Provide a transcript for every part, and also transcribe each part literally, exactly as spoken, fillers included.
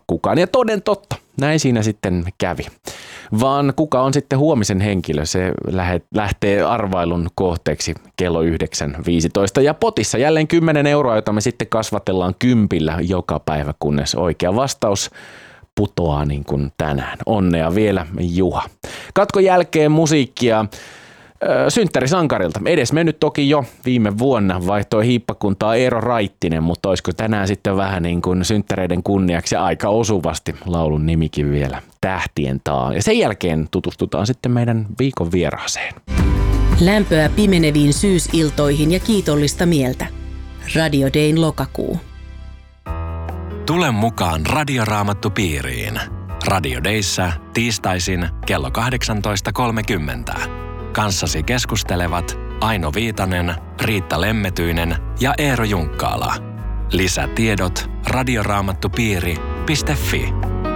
kukaan. Ja toden totta, näin siinä sitten kävi. Vaan kuka on sitten huomisen henkilö, se lähtee arvailun kohteeksi kello yhdeksän viisitoista. Ja potissa jälleen kymmenen euroa, jota me sitten kasvatellaan kympillä joka päivä, kunnes oikea vastaus putoaa niin kuin tänään. Onnea vielä, Juha. Katkon jälkeen musiikkia synttärisankarilta. Edes mennyt toki jo viime vuonna vaihtoi hiippakuntaa Eero Raittinen, mutta olisiko tänään sitten vähän niin kuin synttäreiden kunniaksi aika osuvasti laulun nimikin vielä Tähtien taa. Ja sen jälkeen tutustutaan sitten meidän viikon vieraaseen. Lämpöä pimeneviin syysiltoihin ja kiitollista mieltä. Radio Dayn lokakuu. Tule mukaan Radioraamattupiiriin. Radio Dayssä tiistaisin kello kahdeksantoista kolmekymmentä. Kanssasi keskustelevat Aino Viitanen, Riitta Lemmetyinen ja Eero Junkkaala. Lisätiedot radioraamattupiiri piste fi.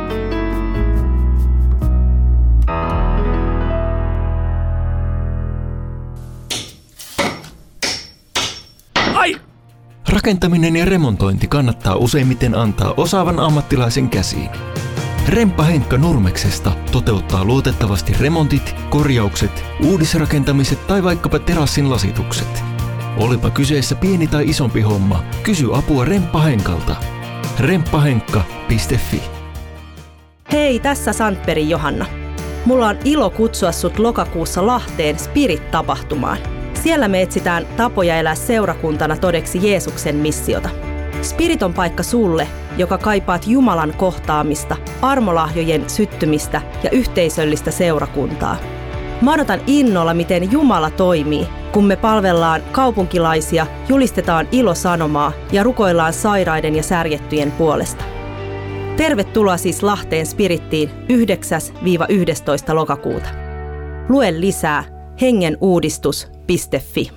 Ai! Rakentaminen ja remontointi kannattaa useimmiten antaa osaavan ammattilaisen käsiin. Remppa Henkka Nurmeksesta toteuttaa luotettavasti remontit, korjaukset, uudisrakentamiset tai vaikkapa terassin lasitukset. Olipa kyseessä pieni tai isompi homma, kysy apua Remppa Henkalta. remppahenkka piste fi. Hei, tässä Sandbergin Johanna. Mulla on ilo kutsua sut lokakuussa Lahteen Spirit-tapahtumaan. Siellä me etsitään tapoja elää seurakuntana todeksi Jeesuksen missiota. Spirit on paikka sulle, joka kaipaat Jumalan kohtaamista, armolahjojen syttymistä ja yhteisöllistä seurakuntaa. Mä odotan innolla, miten Jumala toimii, kun me palvellaan kaupunkilaisia, julistetaan ilosanomaa ja rukoillaan sairaiden ja särjettyjen puolesta. Tervetuloa siis Lahteen Spirittiin yhdeksäs yhdestoista lokakuuta. Lue lisää hengenuudistus piste fi.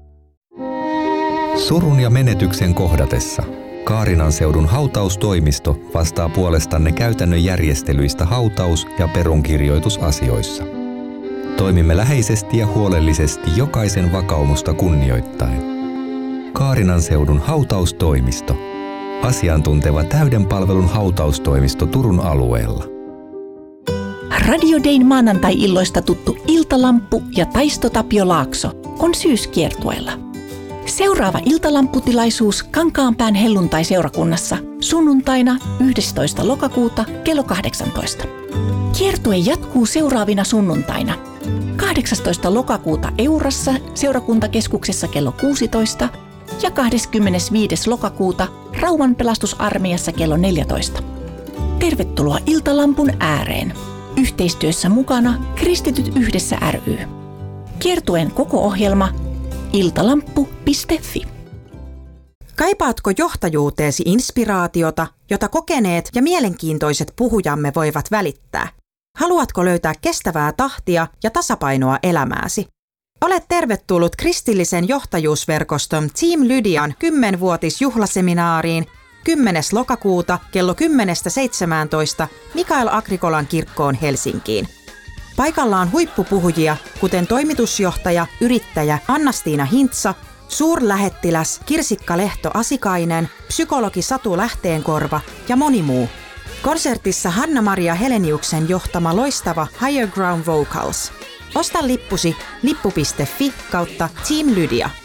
Surun ja menetyksen kohdatessa Kaarinan seudun hautaustoimisto vastaa puolestanne käytännön järjestelyistä hautaus- ja perunkirjoitusasioissa. Toimimme läheisesti ja huolellisesti jokaisen vakaumusta kunnioittaen. Kaarinan seudun hautaustoimisto. Asiantunteva täyden palvelun hautaustoimisto Turun alueella. Radio Dayn maanantai-illoista tuttu Iltalamppu ja Taisto Tapio Laakso on syyskiertueella. Seuraava iltalampputilaisuus Kankaanpään helluntai-seurakunnassa sunnuntaina yhdestoista lokakuuta kello kahdeksantoista. Kiertue jatkuu seuraavina sunnuntaina. kahdeksastoista lokakuuta Eurassa seurakuntakeskuksessa kello kuusitoista ja kahdeskymmenesviides lokakuuta Rauman pelastusarmeijassa kello neljätoista. Tervetuloa Iltalampun ääreen. Yhteistyössä mukana Kristityt yhdessä ry. Kiertueen koko ohjelma iltalamppu piste fi. Kaipaatko johtajuuteesi inspiraatiota, jota kokeneet ja mielenkiintoiset puhujamme voivat välittää? Haluatko löytää kestävää tahtia ja tasapainoa elämääsi? Olet tervetullut kristillisen johtajuusverkoston Team Lydian kymmenvuotisjuhlaseminaariin kymmenes lokakuuta kello kymmenestä seitsemääntoista Mikael Agrikolan kirkkoon Helsinkiin. Paikalla on huippupuhujia, kuten toimitusjohtaja, yrittäjä Anna-Stiina Hintsa, suurlähettiläs Kirsikka Lehto-Asikainen, psykologi Satu Lähteenkorva ja moni muu. Konsertissa Hanna-Maria Heleniuksen johtama loistava Higher Ground Vocals. Osta lippusi lippu piste fi kautta Team Lydia.